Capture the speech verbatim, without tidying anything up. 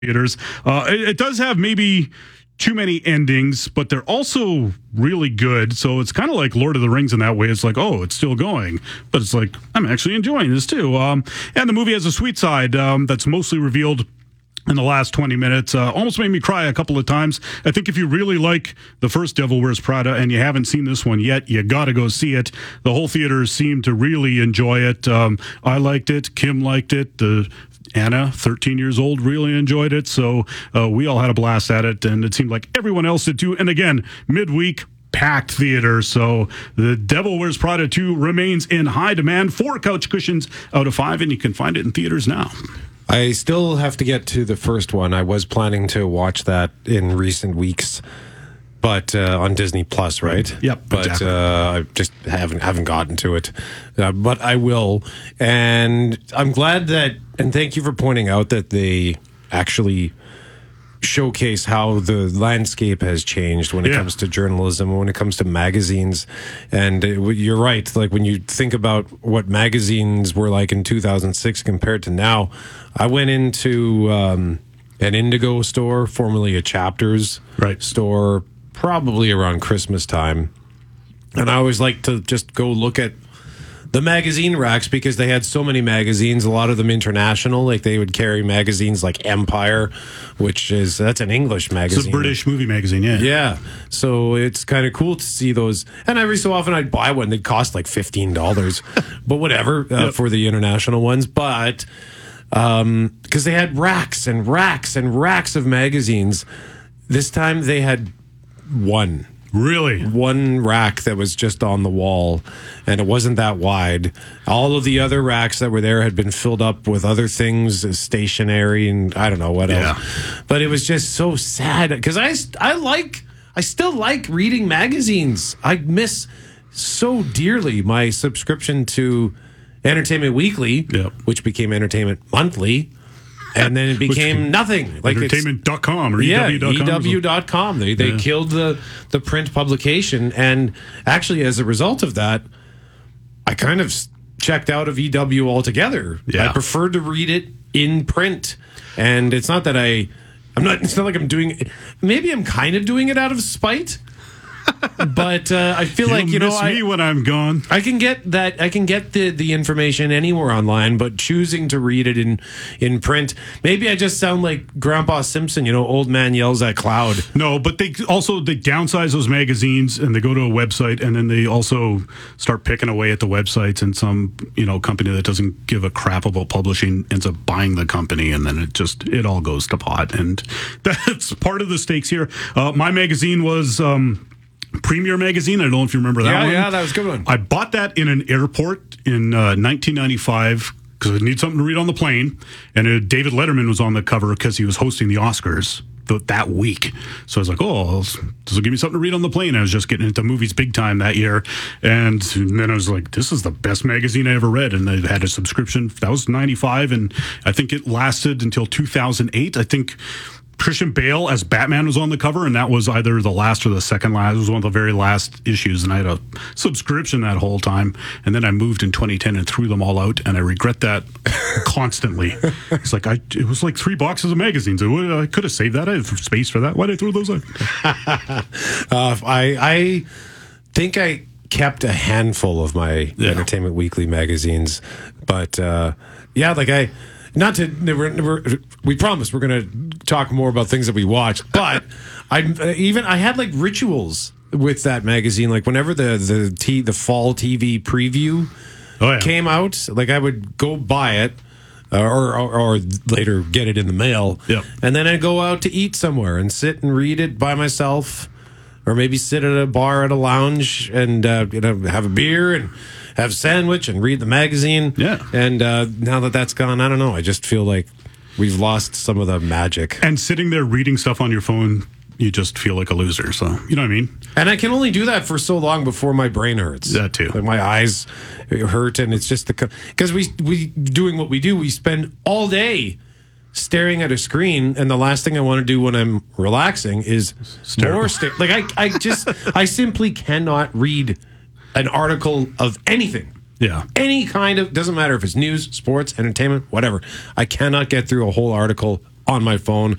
theaters. Uh, it, it does have maybe too many endings, but they're also really good. So it's kind of like Lord of the Rings in that way. It's like, oh, it's still going, but it's like, I'm actually enjoying this too. Um, and the movie has a sweet side um, that's mostly revealed in the last twenty minutes. Uh, almost made me cry a couple of times. I think if you really like the first Devil Wears Prada and you haven't seen this one yet, you got to go see it. The whole theater seemed to really enjoy it. Um, I liked it. Kim liked it. The Anna, thirteen years old, really enjoyed it. So uh, we all had a blast at it, and it seemed like everyone else did too. And again, midweek, packed theater. So the Devil Wears Prada two remains in high demand. Four couch cushions out of five, and you can find it in theaters now. I still have to get to the first one. I was planning to watch that in recent weeks, but uh, on Disney Plus, right? Yep. But exactly. uh, I just haven't haven't gotten to it. Uh, but I will, and I'm glad that. And thank you for pointing out that they actually showcase how the landscape has changed when it Yeah. comes to journalism, when it comes to magazines. And it, you're right. Like when you think about what magazines were like in two thousand six compared to now, I went into um, an Indigo store, formerly a Chapters Right. store, probably around Christmas time. And I always like to just go look at the magazine racks because they had so many magazines, a lot of them international. Like they would carry magazines like Empire, which is, that's an English magazine. It's a British movie magazine, yeah. Yeah. So it's kind of cool to see those. And every so often I'd buy one. They'd cost like fifteen dollars, but whatever uh, Yep. for the international ones. But um, because they had racks and racks and racks of magazines, this time they had one. Really? One rack that was just on the wall, and it wasn't that wide. All of the other racks that were there had been filled up with other things, uh, stationery, and I don't know what Yeah. else. But it was just so sad because I, I like, I still like reading magazines. I miss so dearly my subscription to Entertainment Weekly, Yep. which became Entertainment Monthly. And then it became nothing. Like entertainment dot com or yeah, E W dot com. E W dot com. They they Yeah. killed the the print publication, and actually, as a result of that, I kind of s- checked out of E W altogether. Yeah. I prefer to read it in print, and it's not that I, I'm not. It's not like I'm doing. Maybe I'm kind of doing it out of spite. But uh, I feel You'll like you know miss I, me when I'm gone. I can get that. I can get the, the information anywhere online, but choosing to read it in in print, maybe I just sound like Grandpa Simpson. You know, old man yells at cloud. No, but they also they downsize those magazines and they go to a website and then they also start picking away at the websites, and some you know company that doesn't give a crap about publishing ends up buying the company, and then it just it all goes to pot, and that's part of the stakes here. Uh, my magazine was. Um, Premier Magazine. I don't know if you remember that Yeah, one. yeah, that was a good one. I bought that in an airport in uh, nineteen ninety-five because I need something to read on the plane. And uh, David Letterman was on the cover because he was hosting the Oscars th- that week. So I was like, oh, this will give me something to read on the plane. I was just getting into movies big time that year. And then I was like, this is the best magazine I ever read. And I had a subscription. That was ninety-five. And I think it lasted until two thousand eight. I think Christian Bale as Batman was on the cover, and that was either the last or the second last. It was one of the very last issues, and I had a subscription that whole time. And then I moved in twenty ten and threw them all out, and I regret that constantly. It's like I, it was like three boxes of magazines. I could have saved that. I have space for that. Why did I throw those out? uh, I I think I kept a handful of my Yeah. Entertainment Weekly magazines, but uh, yeah, like I. Not to we're, we're, we promise we're going to talk more about things that we watched, but I even I had like rituals with that magazine. Like whenever the the t, the fall T V preview Oh, yeah. came out, like I would go buy it. Uh, or, or or later get it in the mail, Yep. and then I'd go out to eat somewhere and sit and read it by myself, or maybe sit at a bar at a lounge and uh, you know have a beer and have a sandwich and read the magazine. Yeah. And uh, now that that's gone, I don't know. I just feel like we've lost some of the magic. And sitting there reading stuff on your phone, you just feel like a loser. So, you know what I mean? And I can only do that for so long before my brain hurts. That too. Like my eyes hurt, and it's just the because we we doing what we do. We spend all day staring at a screen, and the last thing I want to do when I'm relaxing is Stare. more stare. Like I I just I simply cannot read an article of anything. Yeah. Any kind of, doesn't matter if it's news, sports, entertainment, whatever. I cannot get through a whole article on my phone